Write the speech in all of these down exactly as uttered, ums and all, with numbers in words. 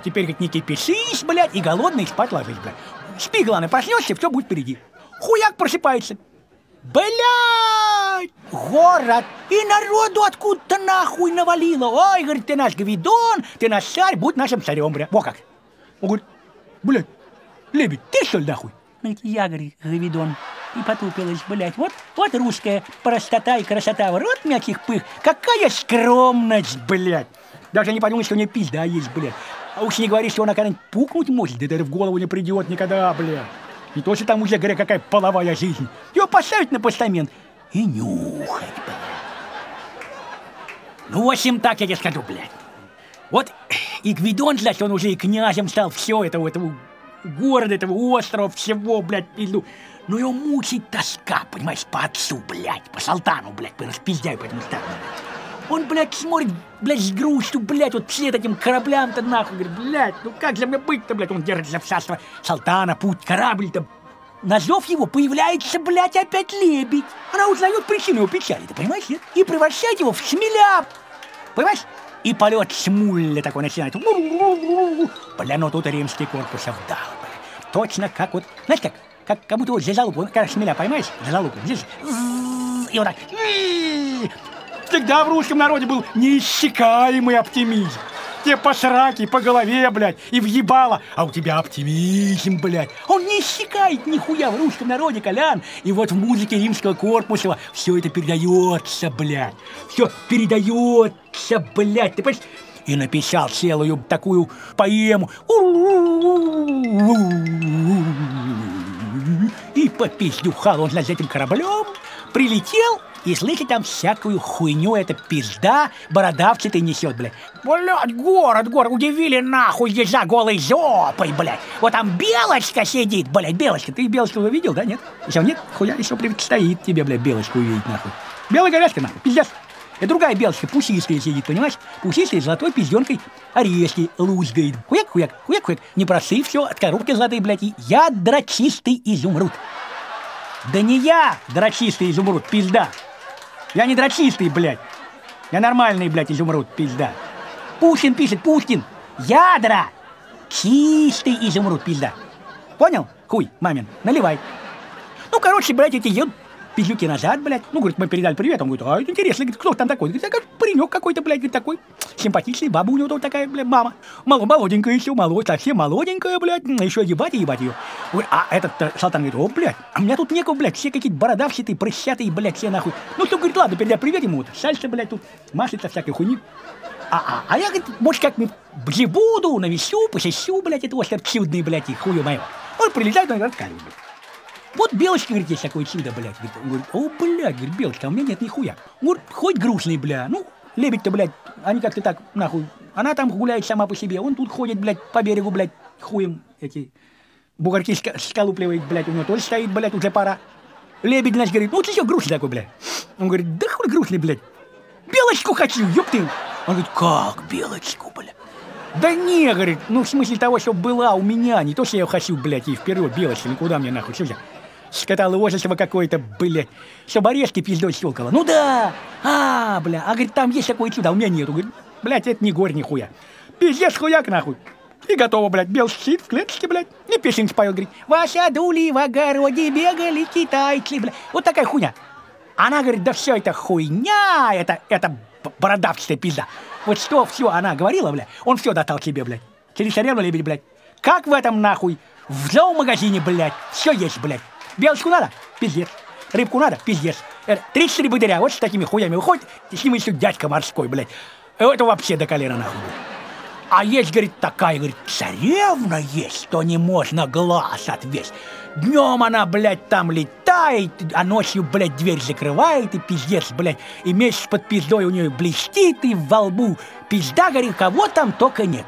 Теперь, говорит, не кипишись, блядь, и голодный спать ложись, блядь. Спи, главное, проснешься, все будет впереди. Хуяк просыпается. Блядь, город, и народу откуда-то нахуй навалило. Ой, говорит, ты наш Гвидон, ты наш царь, будь нашим царем, бля. Во как. Он говорит, блядь, лебедь, ты что ли нахуй? Говорит, я, говорит, Гвидон. И потупилась, блядь. Вот, вот русская простота и красота. В рот мягких пых. Какая скромность, блядь. Даже не подумай, что у нее пизда есть, блядь. А уж не говори, что она когда-нибудь пукнуть может. Да это в голову не придет никогда, блядь. Не то, что там уже, говоря, какая половая жизнь. Его поставить на постамент и нюхать, блядь. Ну, в общем, так я тебе скажу, блядь. Вот и Гвидон, значит, он уже и князем стал все этого, этого города, этого острова, всего, блядь, пизду. Но его мучает тоска, понимаешь, по отцу, блядь, по Салтану, блядь, по распиздяю по этому старому. Он, блядь, смотрит, блядь, с грустью, блядь, вот вслед этим кораблям-то нахуй, говорит, блядь, ну как же мне быть-то, блядь, он держится в царство Салтана, путь, корабль-то. На зов его появляется, блядь, опять лебедь. Она узнает причину его печали, ты понимаешь, нет? И превращает его в шмеля, понимаешь? И полет смуля такой начинает. Бля, ну тут римский корпус вдал, бля. Точно как вот, знаешь как? Как, как будто вот за залупу, когда шмеля поймаешь, за залупу, здесь, и вот так. Всегда в русском народе был неиссякаемый оптимизм. Тебе по сраке, по голове, блядь, и въебало, а у тебя оптимизм, блядь. Он не иссякает нихуя в русском народе, Колян. И вот в музыке римского корпуса все это передается, блядь. Все передается, блядь, ты понимаешь? И написал целую такую поэму. И попиздюхал он над этим кораблем, прилетел и слышит там всякую хуйню, эта пизда бородавчатый несет, блядь. Блядь, город, город, удивили нахуй здесь за голой жопой, блядь. Вот там белочка сидит, блядь, белочка. Ты белочку увидел, да, нет? Еще нет? Хуя еще предстоит тебе, блядь, белочку увидеть, нахуй. Белая горячка, нахуй, пиздец. И другая белочка, пушистая сидит, понимаешь? Пушистая с золотой пизденкой орешки лузгает. Хуяк, хуяк, хуяк, хуяк. Не просы, все, от коробки золотые, блядь. И я дрочистый изумруд. Да не я дрочистый изумруд, пизда. Я не дрочистый, блядь. Я нормальный, блядь, изумруд, пизда. Пушкин пишет, Пушкин. Ядра. Чистый изумруд, пизда. Понял? Хуй, мамин, наливай. Ну, короче, блядь, эти едут пиздюки назад, блядь. Ну, говорит, мы передали привет. Он говорит, а, это интересно, говорит, кто там такой? Говорит, такой паренек какой-то, блядь, говорит, такой симпатичный, баба у него тут такая, блядь, мама. Мало, молоденькая еще, молодь, совсем молоденькая, блядь, еще ебать и ебать ее. Говорит, а этот Салтан говорит, о, блядь, а у меня тут некого, блядь, все какие-то бородавчатые, прыщатые, блядь, все нахуй. Ну, что, говорит, ладно, передай привет ему, вот, сальса, блядь, тут машется всякой хуйни. А, а, а я, говорит, может, как-нибудь буду, навещу, посещу, блядь, этого остров чудный, блядь, и хую моего. Он прилетает, он рассказывает, блядь. Вот белочка, говорит, есть такое чудо, блядь. Он говорит, о, блядь, говорит, белочка, а у меня нет нихуя. Он говорит, хоть грустный, бля, ну, лебедь-то, блядь, они как-то так, нахуй. Она там гуляет сама по себе, он тут ходит, блядь, по берегу, блядь, хуем эти бугорки сколупливает, блядь, у него тоже стоит, блядь, уже пора. Лебедь, значит, говорит, ну, ты что грустный такой, блядь? Он говорит, да хуй грустный, блядь, белочку хочу, ёб ты. Он говорит, как белочку, блядь? Да не, говорит, ну, в смысле того, что была у меня, не то, что я хочу, блядь, и вперед, белочка, ну, куда мне, нахуй, что я? Скотоложество какое-то, блядь, чтобы орешки пиздой щелкало. Ну да, а, бля, а, говорит, там есть такое чудо, а у меня нету. Говорит, блядь, это не горе, нихуя. Пиздец, хуяк, нахуй. И готово, блядь, белый сидит в клеточке, блядь, и песенки поет, говорит, в саду в огороде бегали китайцы, блядь. Вот такая хуйня. Она говорит, да все это хуйня, это, это бородавчатая пизда. Вот что все она говорила, блядь, он все достал себе, блядь. Через царевну лебедь, блядь. Как в этом, нахуй, в зоомагазине, блядь, все есть, блядь. Белочку надо? Пиздец. Рыбку надо? Пиздец. тридцать богатыря, вот с такими хуями выходит, и с ним еще дядька морской, блядь. Это вообще до колена, нахуй. А есть, говорит, такая, говорит, царевна есть, что не можно глаз отвесть. Днем она, блядь, там летает, а ночью, блядь, дверь закрывает, и пиздец, блядь, и месяц под пиздой у нее блестит, и во лбу пизда, говорит, кого там только нет.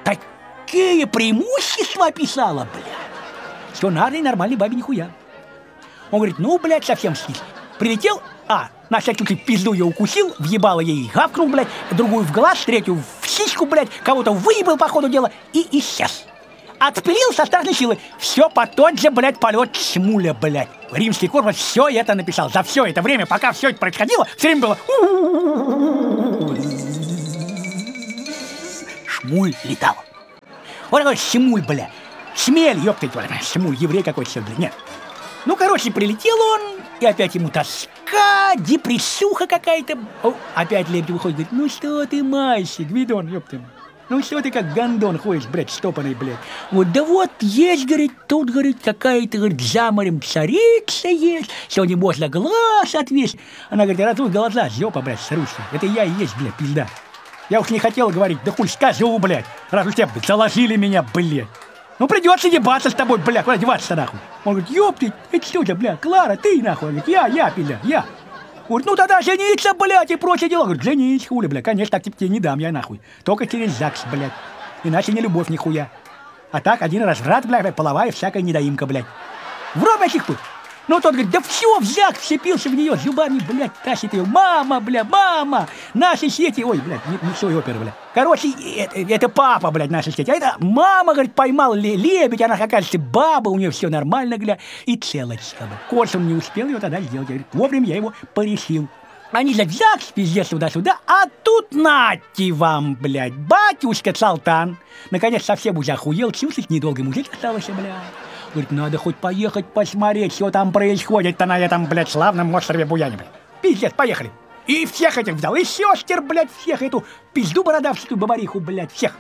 Такие преимущества описала, блядь. Что надо и нормальной бабе нихуя. Он говорит, ну, блядь, совсем стих. Прилетел, а, на всякий случай пизду ее укусил, въебало ей, гавкнул, блядь, другую в глаз, третью в сиську, блядь, кого-то выебал по ходу дела и исчез. Отпилил со страшной силы. Все по тот же, блядь, полет Шмуля, блядь. Римский корпус все это написал. За все это время, пока все это происходило, все время было... Шмуль летал. Вот такой Шмуль, бля. Шмель, ёптать, Шмуль, еврей какой-то, бля, нет. Ну, короче, прилетел он, и опять ему тоска, депрессуха какая-то. О, опять Лебедев выходит, говорит, ну что ты, мальчик, видон, ёптать. Ну что ты как гондон ходишь, блядь, штопанный, блядь. Вот, да вот, есть, говорит, тут, говорит, какая-то, говорит, за морем царица есть, сегодня можно глаз отвесить. Она говорит, а тут глаза, жопа, блядь, срущая. Это я и есть, блядь, пизда. Я уж не хотел говорить, да хуй скажу, блядь, раз уж тебя заложили меня, блядь. Ну придется ебаться с тобой, блядь, куда деваться нахуй. Он говорит, ёпты, это что за, блядь, Клара, ты нахуй. Он говорит, я, я, пизда, я. Говорит, ну тогда жениться, блядь, и прочее дело. Говорит, женись, хули, блядь, конечно, так тебе не дам я, нахуй. Только через ЗАГС, блядь. Иначе не любовь, нихуя. А так, один разврат, блядь, половая всякая недоимка, блядь. В рот этих путь. Ну тот говорит, да все, в ЗАГС вцепился в нее, зубами, блядь, тащит ее. Мама, бля, мама, наши сети. Ой, блядь, не, не все, опера, блядь. Короче, это, это папа, блядь, наши сети. А это мама, говорит, поймал лебедь, она какая-то баба, у нее все нормально, блядь, и целочка, блядь. Корсун не успел ее тогда сделать. Говорит, вовремя я его порешил. Они за ЗАГС, пиздец, туда-сюда, а тут нате вам, блядь, батюшка Салтан. Наконец совсем уже охуел, чувствовать недолго мужик остался, блядь. Говорит, надо хоть поехать посмотреть, что там происходит-то на этом, блядь, славном острове Буяне, блядь. Пиздец, поехали. И всех этих взял, и сестер, блядь, всех эту пизду бородавчатую бабариху, блядь, всех.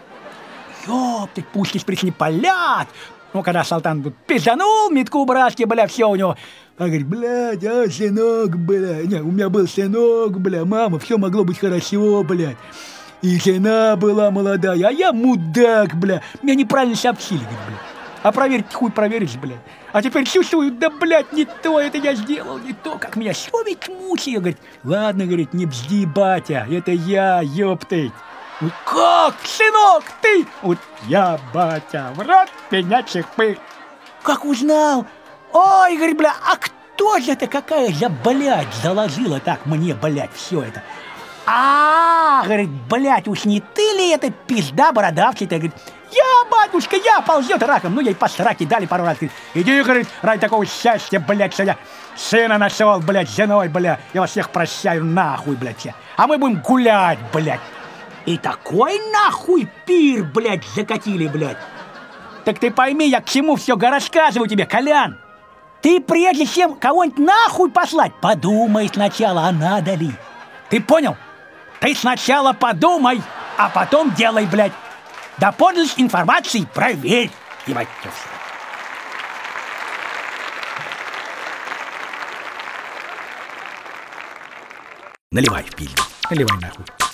Ёптать, пушки с причины палят. Ну, когда Салтан тут пизданул, метку братски, бля, все у него. Он говорит, блядь, а, сынок, блядь, не, у меня был сынок, бля, мама, все могло быть хорошо, блядь. И жена была молодая, а я мудак, бля. Меня неправильно сообщили, говорит, блядь. А проверить хуй проверишь, блядь. А теперь чувствую, да, блядь, не то это я сделал, не то, как меня совесть мучает. Говорит, ладно, говорит, не бзди, батя, это я, ёптать. Вот как, сынок, ты? Вот я, батя, в рот меня чихпы. Как узнал? Ой, говорит, бля, а кто же это, какая же, блядь, заложила так мне, блядь, все это? А, говорит, блядь, уж не ты ли это пизда бородавчатая? Говорит, я, батюшка, я, ползет раком. Ну, ей по сраке дали пару раз. Говорит, иди, говорит, ради такого счастья, блядь, что я сына нашел, блядь, с женой, блядь. Я вас всех прощаю, нахуй, блядь, все. А мы будем гулять, блядь. И такой нахуй пир, блядь, закатили, блядь. Так ты пойми, я к чему все рассказываю тебе, Колян. Ты прежде чем кого-нибудь нахуй послать, подумай сначала, а надо ли. Ты понял? Ты сначала подумай, а потом делай, блядь. Да подлинность информации проверь, ебать, все. Наливай в пизду. Наливай нахуй.